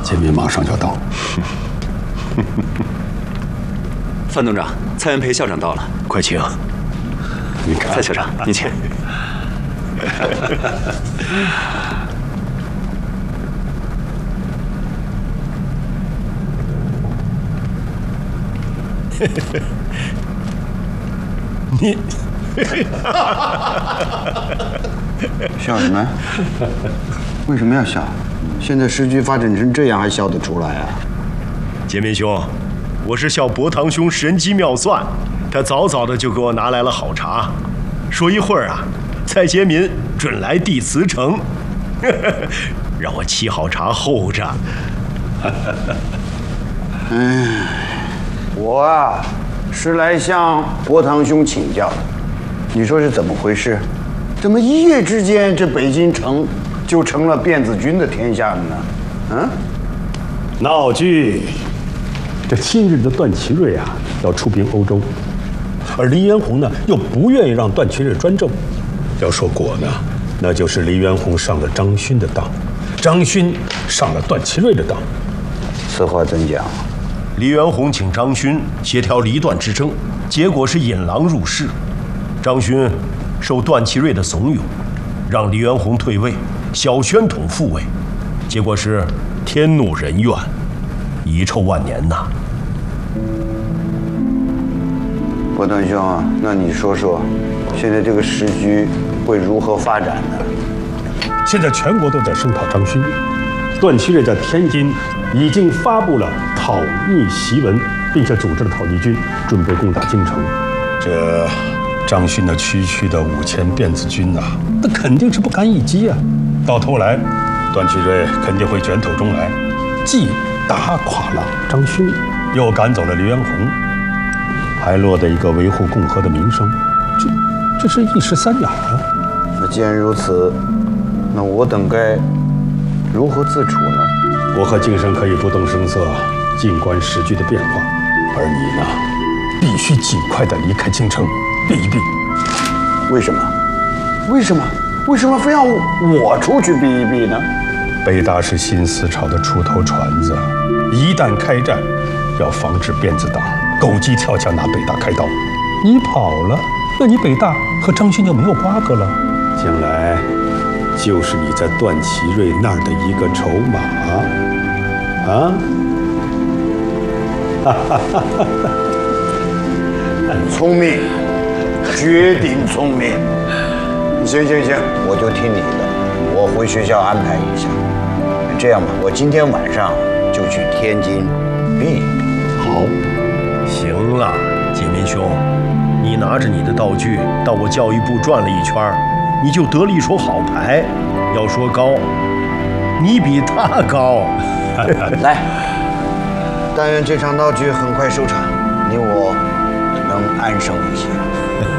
杰民马上就到。 范董长，蔡元培校长到了， 快请。你看， 蔡校长，您请。 你笑什么？为什么要笑？现在时局发展成这样，还笑得出来啊？ 杰民兄，我是笑伯堂兄神机妙算，他早早的就给我拿来了好茶，说一会儿啊，蔡杰民准来递辞呈，让我沏好茶候着。 我啊是来向伯堂兄请教的，你说是怎么回事？怎么一夜之间这北京城就成了辫子军的天下了呢？嗯？ 闹剧。这今日的段祺瑞啊要出兵欧洲，而黎元洪呢又不愿意让段祺瑞专政。要说果呢，那就是黎元洪上了张勋的当，张勋上了段祺瑞的当。 此话怎讲？ 黎元洪请张勋协调黎段之争，结果是引狼入室。张勋受段祺瑞的怂恿，让黎元洪退位，小宣统复位，结果是天怒人怨，遗臭万年呐。 伯堂兄啊，那你说说，现在这个时局会如何发展呢？ 现在全国都在声讨张勋，段祺瑞在天津已经发布了讨逆檄文，并且组织了讨逆军，准备攻打京城。这张勋那区区的5000辫子军呐，那肯定是不堪一击啊！到头来，段祺瑞肯定会卷土重来，既打垮了张勋，又赶走了黎元洪，还落得一个维护共和的名声，这是一石三鸟啊！ 那既然如此，那我等该如何自处呢？ 我和敬生可以不动声色，静观时局的变化，而你呢，必须尽快的离开京城，避一避。 为什么？为什么？为什么非要我出去避一避呢？ 北大是新思潮的出头船子，一旦开战，要防止辫子党狗急跳墙拿北大开刀。你跑了，那你北大和张勋就没有瓜葛了，将来就是你在段祺瑞那儿的一个筹码啊！ 聪明，绝顶聪明。行，我就听你的，我回学校安排一下。这样吧，我今天晚上就去天津避一避。 好， 行了，杰民兄，你拿着你的道具到我教育部转了一圈，你就得了一手好牌。要说高，你比他高。 来，但愿这场闹剧很快收场，你我能安生一些。